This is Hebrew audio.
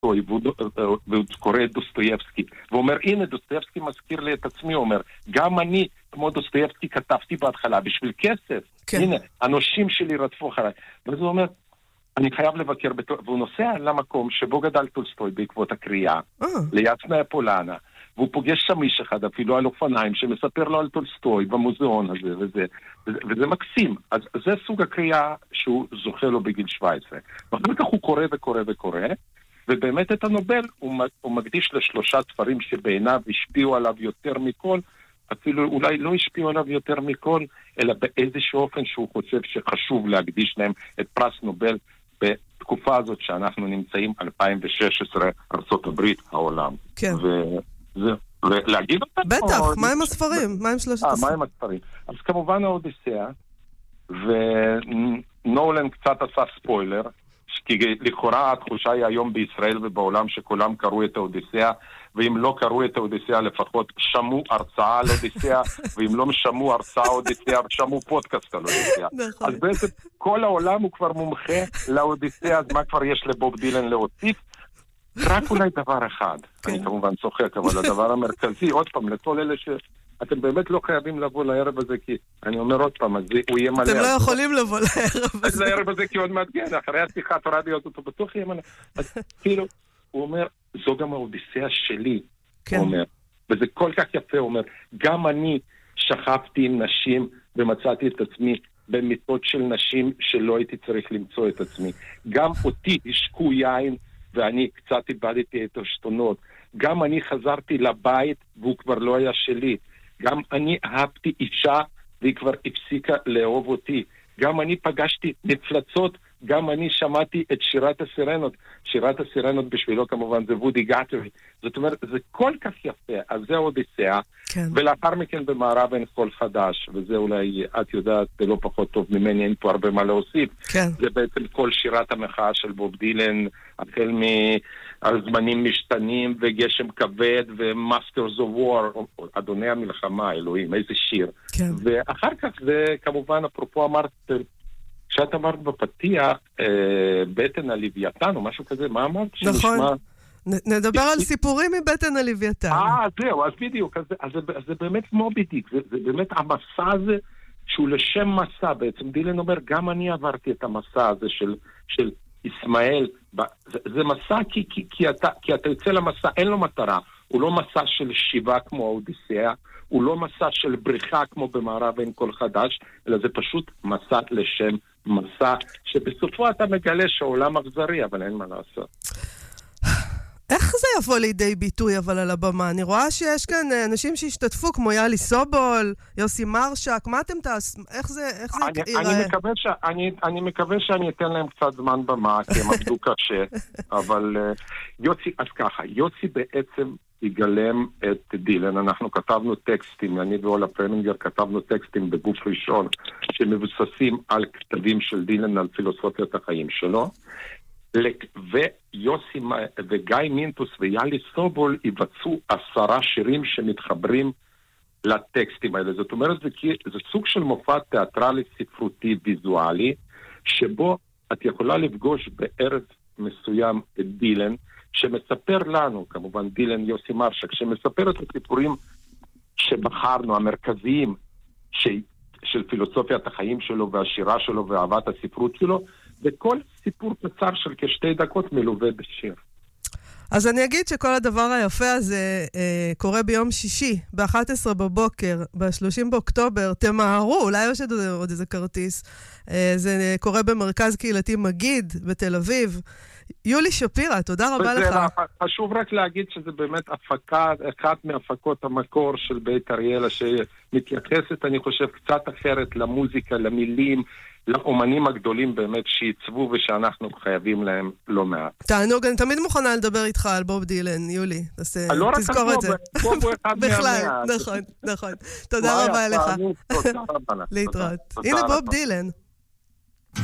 טולסטוי, והוא קורא את דוסטויבסקי, והוא אומר, הנה, דוסטויבסקי מזכיר לי את עצמי, הוא אומר, גם אני, כמו דוסטויבסקי, כתבתי בהתחלה, בשביל כסף. כן. הנה, הנושים שלי רדפו אחריי. ואז הוא אומר, אני חייב לבקר, והוא נוסע למקום שבו גדל טולסטוי בעקבות הקריאה, ליד סנאי פולנה, והוא פוגש שם איש אחד, אפילו על אופניים, שמספר לו על טולסטוי במוזיאון הזה, וזה מקסים. אז זה סוג הקריאה שהוא זוכה לו בגיל 17. ואחר כך הוא קורא וקורא וקורא, ובאמת את הנובל הוא מקדיש לשלושה ספרים שבעיניו השפיעו עליו יותר מכל, אפילו אולי לא השפיעו עליו יותר מכל, אלא באיזשהו אופן שהוא חושב שחשוב להקדיש להם את פרס נובל בתקופה הזאת שאנחנו נמצאים 2016, ארצות הברית, העולם. כן. ולהגיד אותם? בטח, מה עם הספרים? מה עם שלושת הספרים? מה עם הספרים? אז כמובן האודיסאה, ונולן קצת עשה ספוילר, כי לכאורה התחושה היא היום בישראל ובעולם שכולם קראו את האודיסאה, ואם לא קראו את האודיסאה לפחות שמעו הרצאה על אודיסאה, ואם לא שמעו הרצאה אודיסאה, שמעו פודקאסט על אודיסאה. אז בעצם כל העולם הוא כבר מומחה לאודיסאה, אז מה כבר יש לבוב דילן להוסיף? רק אולי דבר אחד, אני כמובן צוחק, אבל הדבר המרכזי, עוד פעם, לכל אלה שאתם באמת לא חייבים לבוא לערב הזה, כי אני אומר עוד פעם, אז הוא יהיה מלא. אתם לא יכולים לבוא לערב הזה. לערב הזה כי עוד מעט, אחרי השיחת רדיו אותו בטוח יהיה מלא. אז כאילו, הוא אומר, זו גם האודיסאה שלי, הוא אומר, וזה כל כך יפה, הוא אומר, גם אני שכבתי עם נשים ומצאתי את עצמי במיטות של נשים שלא הייתי צריך למצוא את עצמי. גם אותי השקו יין ואני קצת איבדתי את השתונות. גם אני חזרתי לבית והוא כבר לא היה שלי. גם אני אהבתי אישה והיא כבר הפסיקה לאהוב אותי. גם אני פגשתי מפלצות, גם אני שמעתי את שירת הסירנות. שירת הסירנות בשבילו כמובן זה וודי גאטרי. זאת אומרת, זה כל כך יפה. אז זה אודיסאה. כן. ולאחר מכן במערב אין חול חדש, וזה אולי, את יודעת, זה לא פחות טוב ממני, אין פה הרבה מה להוסיף. כן. זה בעצם כל שירת המחאה של בוב דילן, החל מהזמנים משתנים וגשם כבד ומאסטרס אוף וור, אדוני המלחמה, אלוהים, איזה שיר. כן. ואחר כך זה כמובן, אפרופו אמרת, כשאת אמרת בפתיח, בטן הלוויתן או משהו כזה, מה אמרת? נכון. נדבר על סיפורים מבטן הלוויתן. זהו, אז בדיוק, אז זה באמת מובי דיק, זה באמת המסע הזה שהוא לשם מסע, בעצם דילן אומר, גם אני עברתי את המסע הזה של ישמעאל, זה מסע כי אתה יוצא למסע, אין לו מטרה, הוא לא מסע של שיבה כמו האודיסאה, הוא לא מסע של בריחה כמו במערב אין כל חדש, אלא זה פשוט מסע לשם מסע, שבסופו אתה מגלה שהעולם אכזרי, אבל אין מה לעשות. איך זה יבוא לידי ביטוי אבל על הבמה? אני רואה שיש כאן אנשים שהשתתפו כמו יאלי סובול, יוסי מרשק, מה אתם תעשו? איך זה ייראה? אני מקווה שאני אתן להם קצת זמן במה, כי הם עבדו קשה, אבל יוסי, אז ככה, יוסי בעצם יגלם את דילן, אנחנו כתבנו טקסטים, אני ואולה פרמינגר כתבנו טקסטים בגוף ראשון, שמבוססים על כתבים של דילן, על פילוסופיית החיים שלו, ויוסי וגיא מינטוס ויאלי סובול יבצעו 10 שירים שמתחברים לטקסטים האלה. זאת אומרת, זה סוג של מופע תיאטרלי ספרותי ויזואלי, שבו את יכולה לפגוש בערב מסוים את דילן, שמספר לנו, כמובן דילן יוסי מרשק, שמספר את הסיפורים שבחרנו, המרכזיים של פילוסופיית החיים שלו והשירה שלו ואהבת הספרות שלו, וכל סיפור קצר של כ2 דקות מלווה בשיר. אז אני אגיד שכל הדבר היפה הזה קורה ביום שישי, ב-11 בבוקר, ב-30 באוקטובר, תמהרו, אולי יש עוד איזה כרטיס. זה קורה במרכז קהילתי מגיד, בתל אביב. יולי שפירא, תודה רבה לך. חשוב רק להגיד שזה באמת הפקה, אחת מהפקות המקור של בית אריאלה, שמתייחסת, אני חושב, קצת אחרת למוזיקה, למילים, לאומנים הגדולים באמת שעיצבו ושאנחנו חייבים להם לא מעט. תענוג, אני תמיד מוכנה לדבר איתך על בוב דילן, יולי. תזכור את זה. בוב הוא אחד בכלל, נכון. תודה רבה לך. להתראות. הנה בוב דילן.